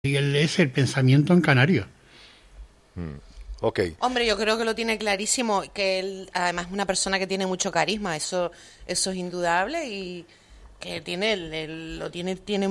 Y él es el pensamiento en Canarios. Okay. Hombre, yo creo que lo tiene clarísimo, que él además es una persona que tiene mucho carisma, eso es indudable, y que tiene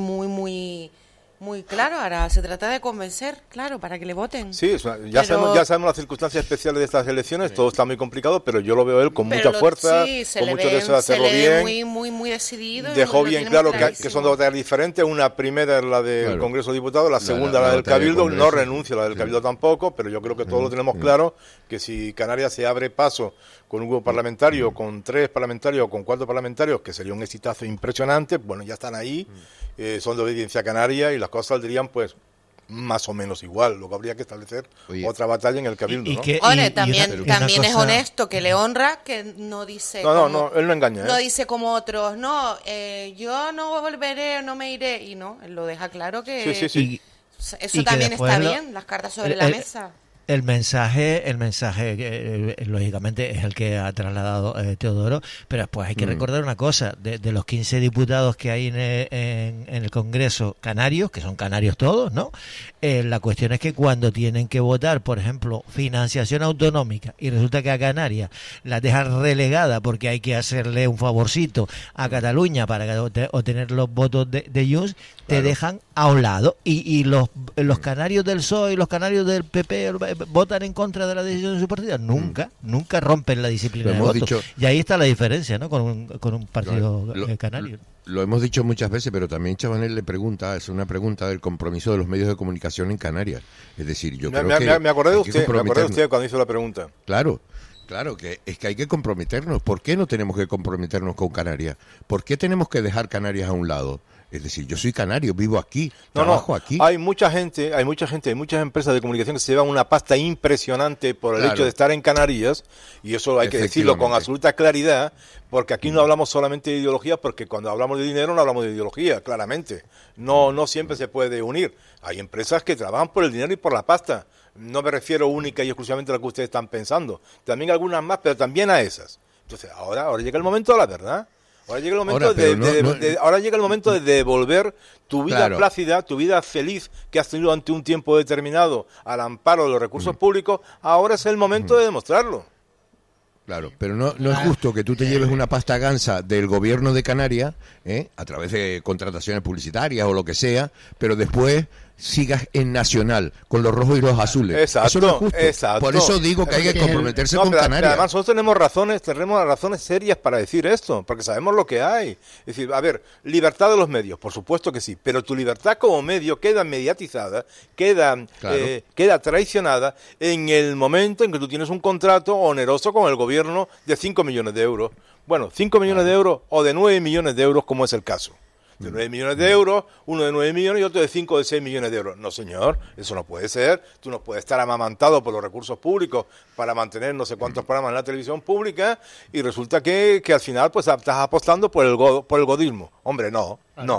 muy claro. Ahora se trata de convencer, claro, para que le voten. Sí, ya sabemos las circunstancias especiales de estas elecciones, todo está muy complicado, pero yo lo veo él con mucha fuerza, con mucho deseo de hacerlo bien. Muy decidido. Dejó bien claro que son dos batallas diferentes, una primera es la del Congreso de Diputados, la segunda la del Cabildo, no renuncia a la del Cabildo tampoco, pero yo creo que todos lo tenemos claro, que si Canarias se abre paso con un grupo parlamentario, con 3 parlamentarios o con 4 parlamentarios, que sería un exitazo impresionante, bueno, ya están ahí, son de obediencia canaria y las cosas saldrían pues más o menos igual. Luego habría que establecer otra batalla en el Cabildo, ¿no? Ahora, también es honesto, que le honra, que no dice... No, él no engaña. No dice como otros, yo no volveré, no me iré, y no, él lo deja claro que... Sí. Eso también está bien, las cartas sobre la mesa. El mensaje lógicamente es el que ha trasladado Teodoro, pero después hay que recordar una cosa, de los 15 diputados que hay en el Congreso canarios, que son canarios todos, ¿no? La cuestión es que cuando tienen que votar, por ejemplo, financiación autonómica, y resulta que a Canarias la dejan relegada porque hay que hacerle un favorcito a Cataluña para obtener los votos de Junts, te dejan a un lado, y los canarios del PSOE y los canarios del PP votan en contra de la decisión de su partido. Nunca rompen la disciplina de voto. Y ahí está la diferencia, ¿no? Con un partido canario. Lo hemos dicho muchas veces, pero también Chabanel le pregunta, es una pregunta del compromiso de los medios de comunicación en Canarias. Es decir, yo creo que... Me acordé de usted cuando hizo la pregunta. Claro, que es que hay que comprometernos. ¿Por qué no tenemos que comprometernos con Canarias? ¿Por qué tenemos que dejar Canarias a un lado? Es decir, yo soy canario, vivo aquí, trabajo aquí. Hay muchas empresas de comunicación que se llevan una pasta impresionante por el hecho de estar en Canarias, y eso hay que decirlo con absoluta claridad, porque aquí no hablamos solamente de ideología, porque cuando hablamos de dinero no hablamos de ideología, claramente. No siempre se puede unir. Hay empresas que trabajan por el dinero y por la pasta. No me refiero única y exclusivamente a lo que ustedes están pensando. También algunas más, pero también a esas. Entonces, ahora llega el momento de la verdad. Ahora llega el momento de devolver tu vida plácida, tu vida feliz que has tenido ante un tiempo determinado al amparo de los recursos públicos. Ahora es el momento de demostrarlo. Claro, pero no es justo que tú te lleves una pasta gansa del gobierno de Canarias, a través de contrataciones publicitarias o lo que sea, pero después sigas en Nacional con los rojos y los azules. Exacto, eso no es justo. Exacto. Por eso digo que hay que comprometerse con Canarias. Además nosotros tenemos razones serias para decir esto, porque sabemos lo que hay. Es decir, a ver, libertad de los medios, por supuesto que sí, pero tu libertad como medio queda mediatizada, queda traicionada en el momento en que tú tienes un contrato oneroso con el gobierno de 5 millones de euros. Bueno, 5 millones de euros o de 9 millones de euros, como es el caso. De 9 millones de euros, uno de 9 millones y otro de 5 o de 6 millones de euros. No, señor, eso no puede ser. Tú no puedes estar amamantado por los recursos públicos para mantener no sé cuántos programas en la televisión pública y resulta que al final pues estás apostando por el godismo. Hombre, no.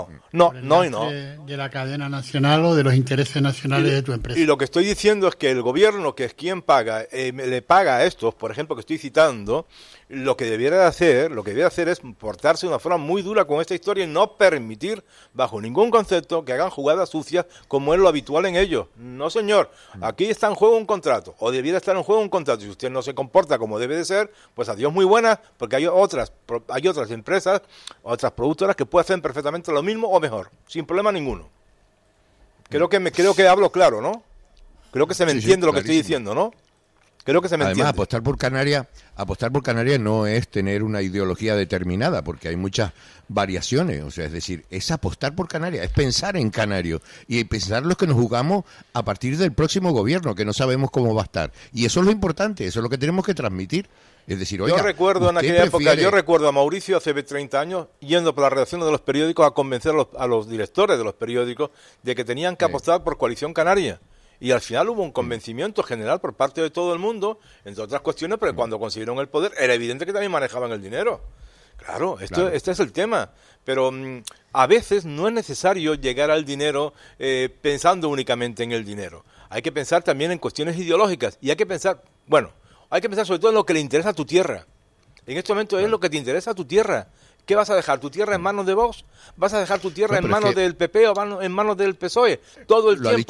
De la cadena nacional o de los intereses nacionales de tu empresa. Y lo que estoy diciendo es que el gobierno, que es quien paga, le paga a estos, por ejemplo, que estoy citando, lo que debiera hacer es portarse de una forma muy dura con esta historia y no permitir, bajo ningún concepto, que hagan jugadas sucias como es lo habitual en ellos. No, señor, aquí está en juego un contrato, o debiera estar en juego un contrato. Si usted no se comporta como debe de ser, pues adiós muy buenas, porque hay otras empresas, otras productoras que pueden hacer perfectamente lo mismo o mejor, sin problema ninguno. Creo que hablo claro, ¿no? Creo que se me entiende lo que estoy diciendo, ¿no? Creo que se me entiende. Además, apostar por Canarias no es tener una ideología determinada, porque hay muchas variaciones. O sea, es decir, es apostar por Canarias, es pensar en Canarios y pensar los que nos jugamos a partir del próximo gobierno, que no sabemos cómo va a estar. Y eso es lo importante, eso es lo que tenemos que transmitir. Es decir, oiga, yo recuerdo en aquella época, a Mauricio hace 30 años yendo por las redacciones de los periódicos a convencer a los directores de los periódicos de que tenían que apostar por Coalición Canaria. Y al final hubo un convencimiento general por parte de todo el mundo, entre otras cuestiones, pero cuando consiguieron el poder era evidente que también manejaban el dinero. Claro, este es el tema. Pero a veces no es necesario llegar al dinero pensando únicamente en el dinero. Hay que pensar también en cuestiones ideológicas y hay que pensar sobre todo en lo que le interesa a tu tierra. En este momento es lo que te interesa a tu tierra. ¿Qué vas a dejar? ¿Tu tierra en manos de Vox? ¿Vas a dejar tu tierra No, en pero es manos que- del PP o en manos del PSOE? Todo el Lo ha tiempo